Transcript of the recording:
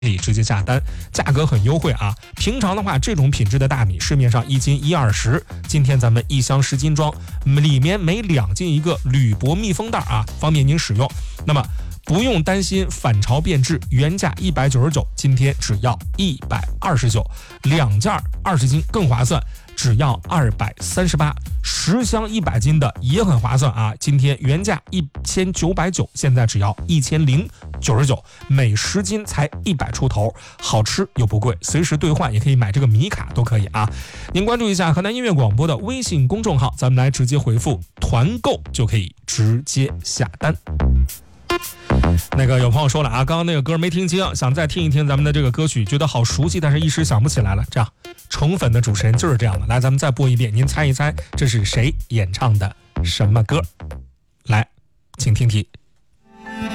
可以直接下单，价格很优惠啊！平常的话，这种品质的大米市面上1斤120，今天咱们1箱10斤装，里面每2斤一个铝箔密封袋啊，方便您使用。那么不用担心反潮变质，原价199，今天只要129，2件20斤更划算，只要238，10箱100斤的也很划算啊！今天原价1990，现在只要1099，每10斤才100出头，好吃又不贵，随时兑换也可以买这个米卡都可以啊！您关注一下河南音乐广播的微信公众号，咱们来直接回复团购就可以直接下单。那个有朋友说了啊，刚刚那个歌没听清，想再听一听咱们的这个歌曲，觉得好熟悉，但是一时想不起来了。这样，宠粉的主持人就是这样的。来，咱们再播一遍，您猜一猜这是谁演唱的什么歌？来，请听题。